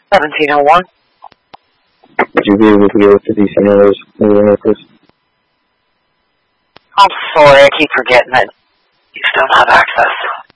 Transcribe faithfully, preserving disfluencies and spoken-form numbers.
seventeen oh one. Would you be able to go to the Saint Louis moving workers? I'm sorry, I keep forgetting that you still have access.